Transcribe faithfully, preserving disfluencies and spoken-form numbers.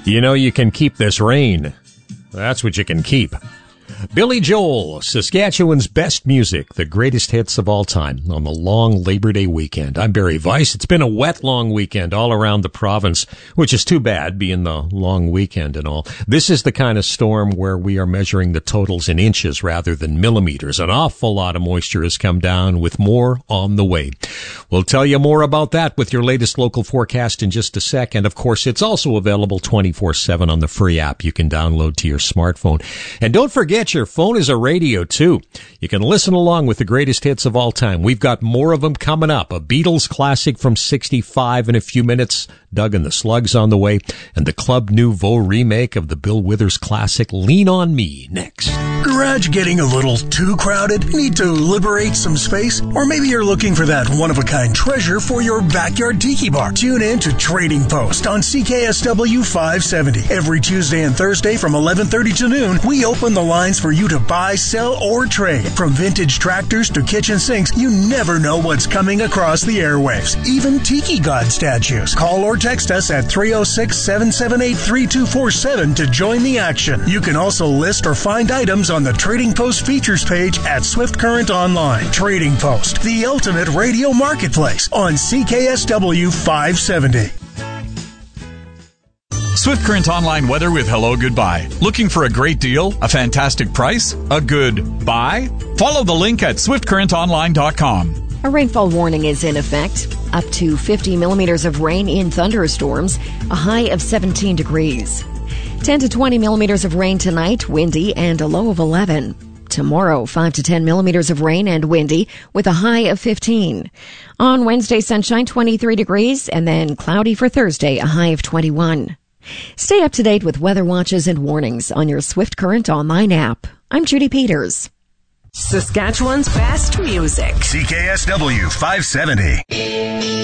You know you can keep this rain. That's what you can keep. Billy Joel, Saskatchewan's best music, the greatest hits of all time on the long Labor Day weekend. I'm Barry Weiss. It's been a wet, long weekend all around the province, which is too bad, being the long weekend and all. This is the kind of storm where we are measuring the totals in inches rather than millimeters. An awful lot of moisture has come down, with more on the way. We'll tell you more about that with your latest local forecast in just a sec. And of course, it's also available twenty-four seven on the free app you can download to your smartphone. And don't forget, your phone is a radio too. You can listen along with the greatest hits of all time. We've got more of them coming up. A Beatles classic from sixty-five in a few minutes. Doug and the Slugs on the way. And the Club Nouveau remake of the Bill Withers classic Lean on Me next. Garage getting a little too crowded? Need to liberate some space? Or maybe you're looking for that one-of-a-kind treasure for your backyard tiki bar. Tune in to Trading Post on C K S W five seventy. Every Tuesday and Thursday from eleven thirty to noon, we open the lines for you to buy, sell, or trade. From vintage tractors to kitchen sinks, you never know what's coming across the airwaves. Even tiki god statues. Call or text us at three oh six, seven seven eight, three two four seven to join the action. You can also list or find items on the Trading Post features page at Swift Current Online. Trading Post, the ultimate radio marketplace on C K S W five seventy. Swift Current Online weather with Hello Goodbye. Looking for a great deal? A fantastic price? A good buy? Follow the link at swift current online dot com. A rainfall warning is in effect. Up to fifty millimeters of rain in thunderstorms, a high of seventeen degrees. ten to twenty millimeters of rain tonight, windy, and a low of eleven. Tomorrow, five to ten millimeters of rain and windy with a high of fifteen. On Wednesday, sunshine, twenty-three degrees, and then cloudy for Thursday, a high of twenty-one. Stay up to date with weather watches and warnings on your Swift Current Online app. I'm Judy Peters. Saskatchewan's best music. C K S W five seventy.